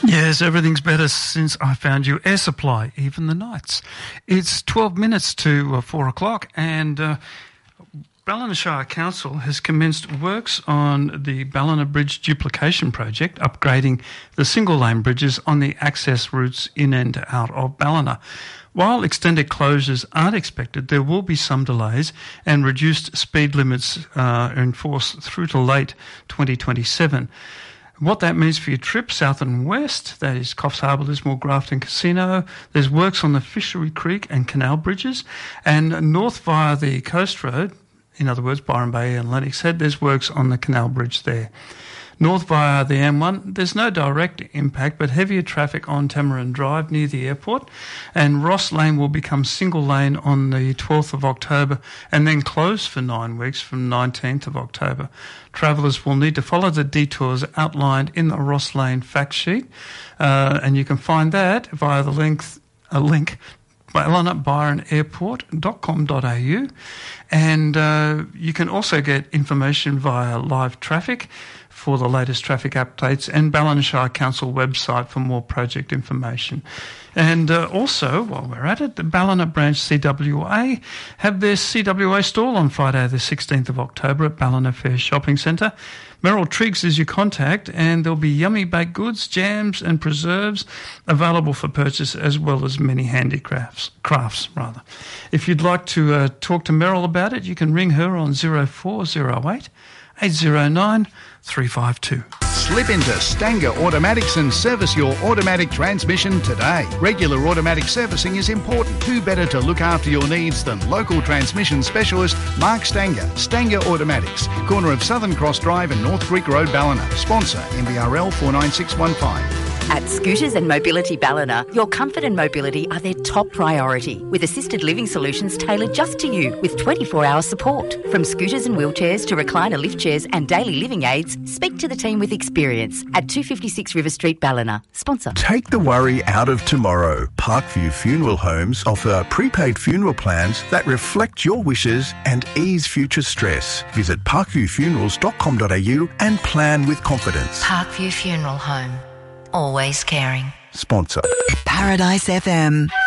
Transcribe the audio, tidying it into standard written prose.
Yes, everything's better since I found you. Air Supply, even the nights. It's 12 minutes to 4 o'clock, and Ballina Shire Council has commenced works on the Ballina Bridge duplication project, upgrading the single-lane bridges on the access routes in and out of Ballina. While extended closures aren't expected, there will be some delays and reduced speed limits enforced through to late 2027. What that means for your trip south and west, that is Coffs Harbour, Lismore, Grafton Casino. There's works on the Fishery Creek and Canal bridges, and north via the Coast Road, in other words, Byron Bay and Lennox Head, there's works on the Canal Bridge there. North via the M1, there's no direct impact, but heavier traffic on Tamarin Drive near the airport, and Ross Lane will become single lane on the 12th of October and then closed for 9 weeks from 19th of October. Travellers will need to follow the detours outlined in the Ross Lane fact sheet, and you can find that via the link ballinabyronairport.com.au, and you can also get information via live traffic for the latest traffic updates and Ballina Shire Council website for more project information. And also, while we're at it, the Ballina branch CWA have their CWA stall on Friday the 16th of October at Ballina Fair Shopping Centre. Meryl Triggs is your contact, and there'll be yummy baked goods, jams and preserves available for purchase, as well as many handicrafts. If you'd like to talk to Meryl about it, you can ring her on 0408 809 352. Slip into Stanger Automatics and service your automatic transmission today. Regular automatic servicing is important. Who better to look after your needs than local transmission specialist Mark Stanger? Stanger Automatics, corner of Southern Cross Drive and North Creek Road, Ballina. Sponsor MBRL 49615. At Scooters and Mobility Ballina, your comfort and mobility are their top priority, with assisted living solutions tailored just to you with 24-hour support. From scooters and wheelchairs to recliner lift chairs and daily living aids, speak to the team with experience at 256 River Street, Ballina. Sponsor. Take the worry out of tomorrow. Parkview Funeral Homes offer prepaid funeral plans that reflect your wishes and ease future stress. Visit parkviewfunerals.com.au and plan with confidence. Parkview Funeral Home. Always caring. Sponsor. Paradise FM.